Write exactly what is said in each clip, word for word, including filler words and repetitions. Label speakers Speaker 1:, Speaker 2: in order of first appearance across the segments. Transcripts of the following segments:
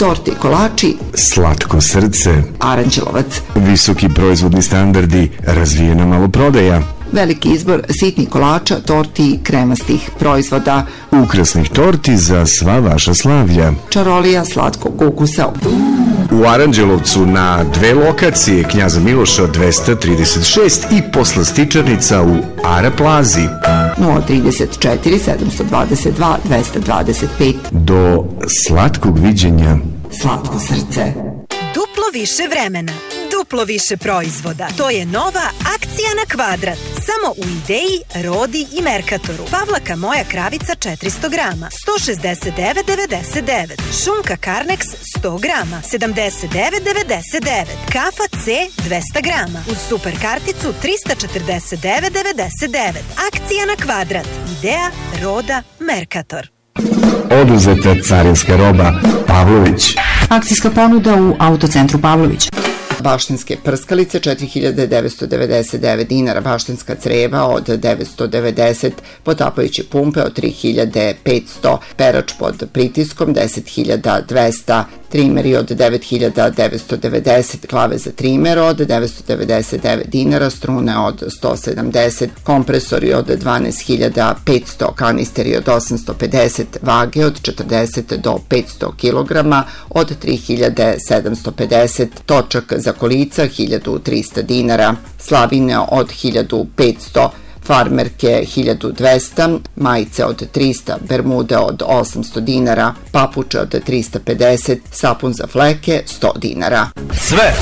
Speaker 1: torte i kolači,
Speaker 2: Slatko srce,
Speaker 1: Aranđelovac.
Speaker 2: Visoki proizvodni standardi, razvijena maloprodaja,
Speaker 1: Veliki izbor sitnih kolača, torti i kremastih proizvoda,
Speaker 2: ukrasnih torti za sva vaša slavlja.
Speaker 1: Čarolija slatkog ukusa.
Speaker 2: U Aranđelovcu na dve lokacije, Knjaza Miloša dvesta trideset šest i poslastičarnica u Ara Plazi.
Speaker 1: nula trideset četiri sedamsto dvadeset dva dvesta dvadeset pet.
Speaker 2: Do slatkog viđenja.
Speaker 1: Slatko srce.
Speaker 3: Duplo više vremena, duplo više proizvoda. To je nova akcija na kvadrat. Samo u Ideji, Rodi i Merkatoru. Pavlaka moja kravica četiristo grama, sto šezdeset devet devedeset devet. Šunka Carnex sto grama, sedamdeset devet devedeset devet. Kafa C dvesta grama. Uz super karticu trista četrdeset devet devedeset devet. Akcija na kvadrat. Ideja, Roda, Merkator.
Speaker 2: Oduzeta carinska roba Pavlović.
Speaker 4: Akcijska ponuda u Autocentru Pavlović.
Speaker 1: Baštinske prskalice četiri hiljade devetsto devedeset devet dinara, baštinska creva od devetsto devedeset, potapajuće pumpe od tri hiljade petsto, perač pod pritiskom deset hiljada dvesta, trimeri od devet hiljada devetsto devedeset, klave za trimer od devetsto devedeset devet dinara, strune od sto sedamdeset, kompresori od dvanaest hiljada petsto, kanisteri od osamsto pedeset, vage od četrdeset do petsto kilograma od tri hiljade sedamsto pedeset, točak za kolica hiljadu trista dinara, slavine od hiljadu petsto, farmerke hiljadu dvesta, majice od trista, bermude od osamsto dinara, papuče od trista pedeset, sapun za fleke sto dinara.
Speaker 5: Sve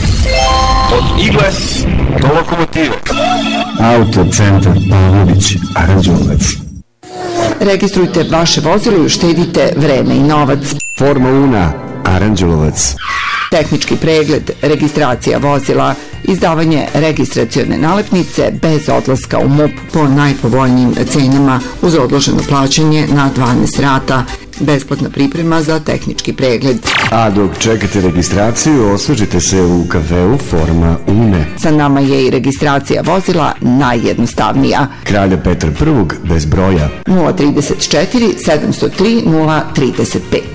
Speaker 5: od igle do lokomotive.
Speaker 2: Autocentar Pavlović, Aranđelovac.
Speaker 1: Registrujte vaše vozilo i uštedite vreme i novac.
Speaker 2: Forma Una, Aranđelovac.
Speaker 1: Tehnički pregled, registracija vozila, izdavanje registracione nalepnice bez odlaska u M U P po najpovoljnijim cenama uz odloženo plaćanje na dvanaest rata. Besplatna priprema za tehnički pregled.
Speaker 2: A dok čekate registraciju, osvežite se u kafeu Forma Une.
Speaker 1: Sa nama je i registracija vozila najjednostavnija.
Speaker 2: Kralja Petra Prvog bez broja.
Speaker 1: nula trideset četiri sedamsto tri nula trideset pet.